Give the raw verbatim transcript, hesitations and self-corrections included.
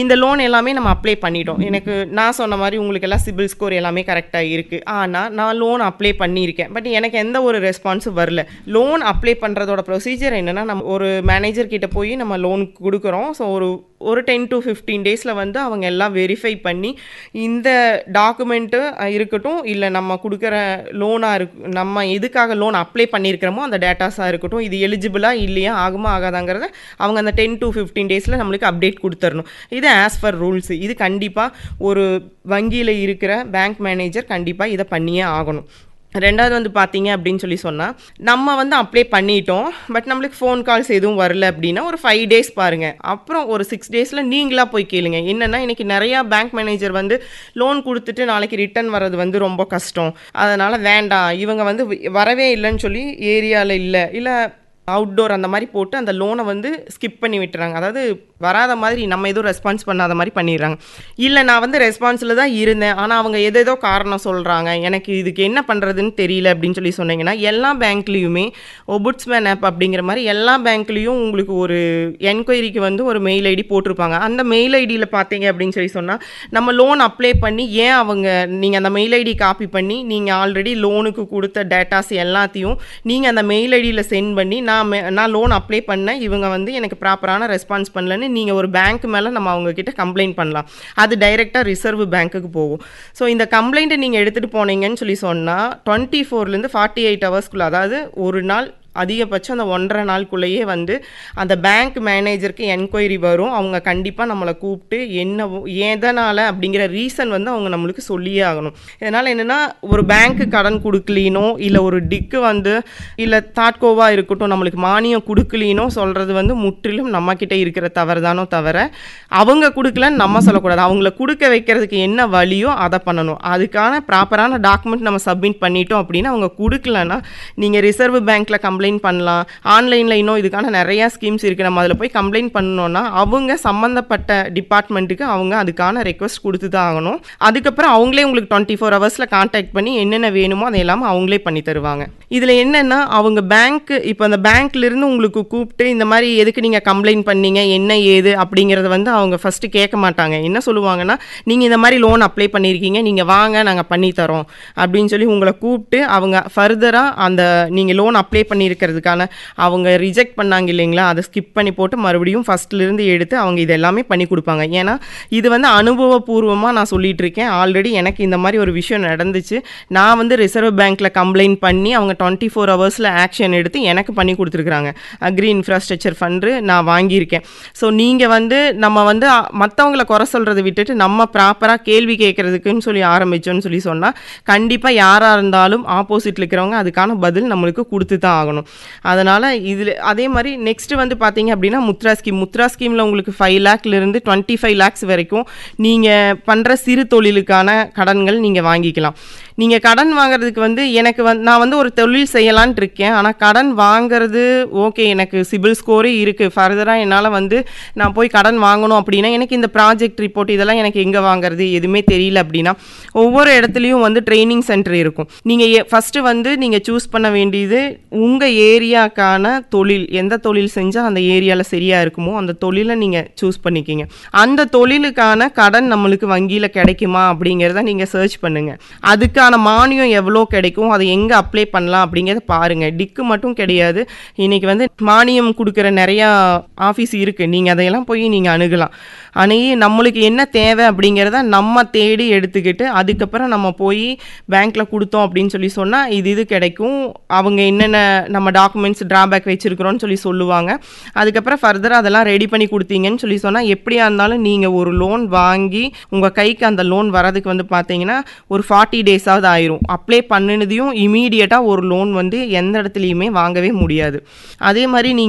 இந்த லோன் எல்லாமே நம்ம அப்ளை பண்ணிட்டோம். எனக்கு நான் சொன்ன மாதிரி உங்களுக்கு எல்லாம் சிபில் ஸ்கோர் எல்லாமே கரெக்டாக இருக்குது. ஆனால் நான் லோன் அப்ளை பண்ணியிருக்கேன், பட் எனக்கு எந்த ஒரு ரெஸ்பான்ஸும் வரல. லோன் அப்ளை பண்ணுறதோட ப்ரொசீஜர் என்னென்னா, நம்ம ஒரு மேனேஜர் கிட்ட போய் நம்ம லோன் கொடுக்குறோம். ஸோ ஒரு ஒரு டென் டு ஃபிஃப்டீன் டேஸில் வந்து அவங்க எல்லாம் வெரிஃபை பண்ணி இந்த டாக்குமெண்ட்டு இருக்கட்டும், இல்லை நம்ம கொடுக்குற லோனாக இருக்கு, நம்ம எதுக்காக லோன் அப்ளை பண்ணியிருக்கிறோமோ அந்த டேட்டாஸாக இருக்கட்டும், இது எலிஜிபிளாக இல்லையா, ஆகுமா ஆகாதாங்கிறத அவங்க அந்த டென் டு ஃபிஃப்டீன் டேஸில் நம்மளுக்கு அப்டேட் கொடுத்துடணும். இது ஆஸ் பர் ரூல்ஸ். இது கண்டிப்பாக ஒரு வங்கியில் இருக்கிற பேங்க் மேனேஜர் கண்டிப்பாக இதை பண்ணியே ஆகணும். ரெண்டாவது வந்து பார்த்தீங்க அப்படின்னு சொல்லி சொன்னால், நம்ம வந்து அப்ளை பண்ணிட்டோம், பட் நம்மளுக்கு ஃபோன் கால்ஸ் எதுவும் வரல அப்படின்னா ஒரு ஃபைவ் டேஸ் பாருங்கள். அப்புறம் ஒரு சிக்ஸ் டேஸில் நீங்களாக போய் கேளுங்க. என்னென்னா, இன்றைக்கி நிறையா பேங்க் மேனேஜர் வந்து லோன் கொடுத்துட்டு நாளைக்கு ரிட்டர்ன் வர்றது வந்து ரொம்ப கஷ்டம், அதனால் வேண்டாம், இவங்க வந்து வரவே இல்லைன்னு சொல்லி ஏரியாவில் இல்லை இல்லை அவுட்டோர் அந்த மாதிரி போட்டு அந்த லோனை வந்து ஸ்கிப் பண்ணி விட்டுறாங்க. அதாவது வராத மாதிரி, நம்ம எதுவும் ரெஸ்பான்ஸ் பண்ணாத மாதிரி பண்ணிடுறாங்க. இல்லை, நான் வந்து ரெஸ்பான்ஸில் தான் இருந்தேன், ஆனால் அவங்க எதேதோ காரணம் சொல்கிறாங்க, எனக்கு இதுக்கு என்ன பண்ணுறதுன்னு தெரியல அப்படின்னு சொல்லி சொன்னீங்கன்னா, எல்லா பேங்க்லேயுமே ஒபுட்ஸ்மேன் ஆப் அப்படிங்கிற மாதிரி எல்லா பேங்க்லேயும் உங்களுக்கு ஒரு என்கொயரிக்கு வந்து ஒரு மெயில் ஐடி போட்டிருப்பாங்க. அந்த மெயில் ஐடியில் பார்த்தீங்க அப்படின்னு சொல்லி சொன்னால், நம்ம லோன் அப்ளை பண்ணி ஏன் அவங்க நீங்கள் அந்த மெயில் ஐடி காப்பி பண்ணி நீங்கள் ஆல்ரெடி லோனுக்கு கொடுத்த டேட்டாஸ் எல்லாத்தையும் நீங்கள் அந்த மெயில் ஐடியில் சென்ட் பண்ணி, நான் நான் லோன் அப்ளை பண்ணேன், இவங்க வந்து எனக்கு ப்ராப்பரான ரெஸ்பான்ஸ் பண்ணலன்னு நீங்கள் ஒரு பேங்க் மேலே நம்ம அவங்கக்கிட்ட கம்ப்ளைண்ட் பண்ணலாம். அது டைரெக்டாக ரிசர்வ் பேங்க்குக்கு போகும். ஸோ இந்த கம்ப்ளைண்ட்டை நீங்கள் எடுத்துகிட்டு போனீங்கன்னு சொல்லி சொன்னால் டுவெண்ட்டி ஃபோர்லேருந்து ஃபார்ட்டி எயிட் ஹவர்ஸ்க்குள்ளே, அதாவது ஒரு நாள் அதிகபட்சம் அந்த ஒன்றரை நாளுக்குள்ளேயே வந்து அந்த பேங்க் மேனேஜருக்கு என்கொயரி வரும். அவங்க கண்டிப்பாக நம்மளை கூப்பிட்டு என்னவோ எதனால் அப்படிங்கிற ரீசன் வந்து அவங்க நம்மளுக்கு சொல்லியே ஆகணும். இதனால் என்னென்னா, ஒரு பேங்க்கு கடன் கொடுக்கலினோ இல்லை ஒரு டிக்கு வந்து இல்லை தாட்கோவாக இருக்கட்டும் நம்மளுக்கு மானியம் கொடுக்கலினோ சொல்கிறது வந்து முற்றிலும் நம்மக்கிட்ட இருக்கிற தவறு தானோ தவிர அவங்க கொடுக்கலன்னு நம்ம சொல்லக்கூடாது. அவங்கள கொடுக்க வைக்கிறதுக்கு என்ன வழியோ அதை பண்ணணும். அதுக்கான ப்ராப்பரான டாக்குமெண்ட் நம்ம சப்மிட் பண்ணிட்டோம் அப்படின்னா, அவங்க கொடுக்கலன்னா நீங்கள் ரிசர்வ் பேங்க்கில் கம்ப்ளைண்ட் பண்ணலாம். ஆன்லைனில் இன்னும் இதுக்கான நிறையா ஸ்கீம்ஸ் இருக்குது. நம்ம அதில் போய் கம்ப்ளைண்ட் பண்ணோன்னா அவங்க சம்மந்தப்பட்ட டிபார்ட்மெண்ட்டுக்கு அவங்க அதுக்கான ரெக்வஸ்ட் கொடுத்து தான் ஆகணும். அதுக்கப்புறம் அவங்களே உங்களுக்கு டுவெண்ட்டி ஃபோர் ஹவர்ஸில் கான்டாக்ட் பண்ணி என்னென்ன வேணுமோ அதை எல்லாமே அவங்களே பண்ணி தருவாங்க. இதில் என்னென்னா, அவங்க பேங்க்கு இப்போ அந்த பேங்க்லேருந்து உங்களுக்கு கூப்பிட்டு இந்த மாதிரி எதுக்கு நீங்கள் கம்ப்ளைண்ட் பண்ணீங்க, என்ன ஏது அப்படிங்கிறத வந்து அவங்க ஃபஸ்ட்டு கேட்க மாட்டாங்க. என்ன சொல்லுவாங்கன்னா, நீங்கள் இந்த மாதிரி லோன் அப்ளை பண்ணியிருக்கீங்க, நீங்கள் வாங்க நாங்கள் பண்ணித்தரோம் அப்படின்னு சொல்லி உங்களை கூப்பிட்டு அவங்க ஃபர்தராக அந்த நீங்கள் லோன் அப்ளை பண்ணி இருக்கிறதுக்கான அவங்க ரிஜெக்ட் பண்ணாங்க இல்லைங்களா, அதை ஸ்கிப் பண்ணி போட்டு மறுபடியும் ஃபஸ்ட்லேருந்து எடுத்து அவங்க இது எல்லாமே பண்ணி கொடுப்பாங்க. ஏன்னா இது வந்து அனுபவபூர்வமாக நான் சொல்லிகிட்டு இருக்கேன். ஆல்ரெடி எனக்கு இந்த மாதிரி ஒரு விஷயம் நடந்துச்சு. நான் வந்து ரிசர்வ் பேங்க்கில் கம்ப்ளைண்ட் பண்ணி அவங்க டுவெண்ட்டி ஃபோர் ஹவர்ஸில் ஆக்ஷன் எடுத்து எனக்கு பண்ணி கொடுத்துருக்குறாங்க. அக்ரி இன்ஃப்ராஸ்ட்ரக்சர் ஃபண்டு நான் வாங்கியிருக்கேன். ஸோ நீங்கள் வந்து நம்ம வந்து மற்றவங்களை குறை சொல்கிறத விட்டுட்டு நம்ம ப்ராப்பராக கேள்வி கேட்குறதுக்குன்னு சொல்லி ஆரம்பித்தோன்னு சொல்லி சொன்னால் கண்டிப்பாக யாராக இருந்தாலும் ஆப்போசிட்டில் இருக்கிறவங்க அதுக்கான பதில் நம்மளுக்கு கொடுத்து தான் ஆகணும். அதனால் இதில் அதே மாதிரி நெக்ஸ்ட்டு வந்து பார்த்தீங்க அப்படின்னா முத்ரா ஸ்கீம். முத்ரா ஸ்கீமில் உங்களுக்கு ஃபைவ் லேக்லேருந்து டுவெண்ட்டி ஃபைவ் லேக்ஸ் வரைக்கும் நீங்கள் பண்ணுற சிறு தொழிலுக்கான கடன்கள் நீங்கள் வாங்கிக்கலாம். நீங்கள் கடன் வாங்குறதுக்கு வந்து எனக்கு வந்து நான் வந்து ஒரு தொழில் செய்யலான்ட்டு இருக்கேன், ஆனால் கடன் வாங்குறது ஓகே, எனக்கு சிபில் ஸ்கோரே இருக்குது, ஃபர்தராக என்னால் வந்து நான் போய் கடன் வாங்கணும் அப்படின்னா எனக்கு இந்த ப்ராஜெக்ட் ரிப்போர்ட் இதெல்லாம் எனக்கு எங்கே வாங்குறது எதுவுமே தெரியல அப்படின்னா ஒவ்வொரு இடத்துலையும் வந்து ட்ரைனிங் சென்டர் இருக்கும். நீங்கள் ஃபஸ்ட்டு வந்து நீங்கள் சூஸ் பண்ண வேண்டியது உங்கள் ஏரியாக்கான தொழில், எந்த தொழில் செஞ்சால் அந்த ஏரியாவில் சரியாக இருக்குமோ அந்த தொழிலை நீங்கள் சூஸ் பண்ணிக்கிங்க. அந்த தொழிலுக்கான கடன் நம்மளுக்கு வங்கியில் கிடைக்குமா அப்படிங்கிறத நீங்கள் சர்ச் பண்ணுங்கள். அதுக்கான மானியம் எவ்வளோ கிடைக்கும், அதை எங்கே அப்ளை பண்ணலாம் அப்படிங்கிறத பாருங்கள். டிக்கு மட்டும் கிடையாது, இன்றைக்கி வந்து மானியம் கொடுக்குற நிறையா ஆஃபீஸ் இருக்குது. நீங்கள் அதையெல்லாம் போய் நீங்கள் அணுகலாம். அணுகி நம்மளுக்கு என்ன தேவை அப்படிங்கிறத நம்ம தேடி எடுத்துக்கிட்டு அதுக்கப்புறம் நம்ம போய் பேங்க்கில் கொடுத்தோம் அப்படின்னு சொல்லி சொன்னால் இது இது கிடைக்கும். அவங்க என்னென்ன நம்ம டாக்குமெண்ட்ஸ் ட்ராபேக் வச்சுருக்கிறோன்னு சொல்லி சொல்லுவாங்க. அதுக்கப்புறம் ஃபர்தராக அதெல்லாம் ரெடி பண்ணி கொடுத்தீங்கன்னு சொல்லி சொன்னால் எப்படியா இருந்தாலும் நீங்கள் ஒரு லோன் வாங்கி உங்கள் கைக்கு அந்த லோன் வரதுக்கு வந்து பார்த்தீங்கன்னா ஒரு ஃபார்ட்டி டேஸாவது ஆயிரும். அப்ளை பண்ணினதையும் இமீடியட்டாக ஒரு லோன் வந்து எந்த இடத்துலையுமே வாங்கவே முடியாது. அதே மாதிரி நீங்கள்